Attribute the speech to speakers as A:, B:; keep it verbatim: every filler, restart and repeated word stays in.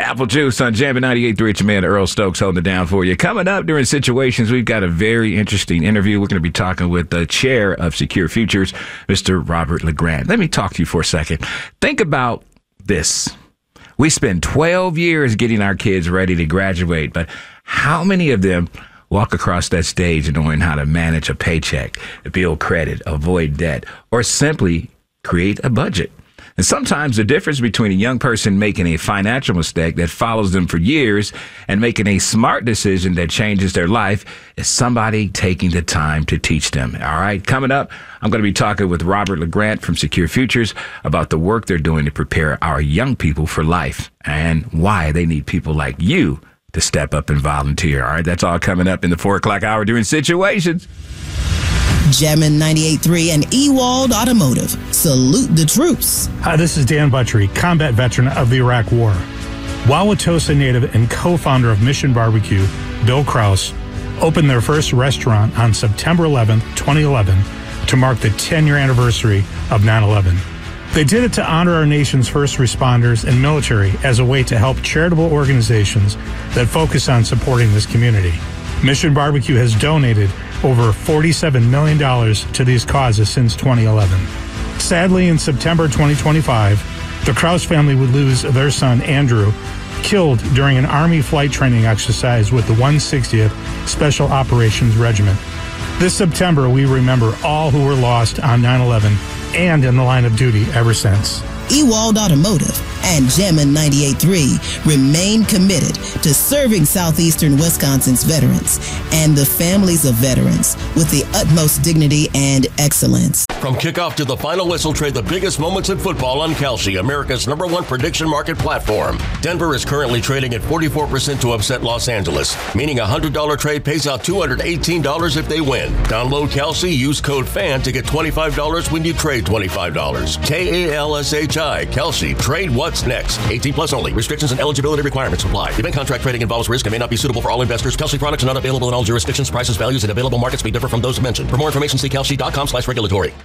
A: Apple Juice on Jammin' ninety-eight point three. It's your man Earl Stokes holding it down for you. Coming up during Situations, we've got a very interesting interview. We're going to be talking with the chair of Secure Futures, Mister Robert LeGrand. Let me talk to you for a second. Think about this. We spend twelve years getting our kids ready to graduate, but how many of them walk across that stage knowing how to manage a paycheck, build credit, avoid debt, or simply create a budget? And sometimes the difference between a young person making a financial mistake that follows them for years and making a smart decision that changes their life is somebody taking the time to teach them. All right, coming up, I'm going to be talking with Robert LeGrand from Secure Futures about the work they're doing to prepare our young people for life and why they need people like you to step up and volunteer. All right, that's all coming up in the four o'clock hour during Situations.
B: Jammin' ninety-eight point three and Ewald Automotive. Salute the troops.
C: Hi, this is Dan Buttrey, combat veteran of the Iraq War. Wauwatosa native and co-founder of Mission Barbecue, Bill Kraus, opened their first restaurant on September eleventh, twenty eleven, to mark the ten-year anniversary of nine eleven. They did it to honor our nation's first responders and military as a way to help charitable organizations that focus on supporting this community. Mission Barbecue has donated over forty-seven million dollars to these causes since twenty eleven. Sadly, in September twenty twenty-five, the Kraus family would lose their son, Andrew, killed during an Army flight training exercise with the one hundred sixtieth Special Operations Regiment. This September, we remember all who were lost on nine eleven and in the line of duty ever since.
B: Ewald Automotive and Jammin' ninety-eight point three remain committed to serving southeastern Wisconsin's veterans and the families of veterans with the utmost dignity and excellence.
D: From kickoff to the final whistle, trade the biggest moments in football on Kalshi, America's number one prediction market platform. Denver is currently trading at forty-four percent to upset Los Angeles, meaning a one hundred dollars trade pays out two hundred eighteen dollars if they win. Download Kalshi, use code FAN to get twenty-five dollars when you trade twenty-five dollars. K A L S H I, Kalshi. Trade what's next. eighteen plus only. Restrictions and eligibility requirements apply. Event contract trading involves risk and may not be suitable for all investors. Kalshi products are not available in all jurisdictions. Prices, values, and available markets may differ from those mentioned. For more information, see kalshi dot com slash regulatory.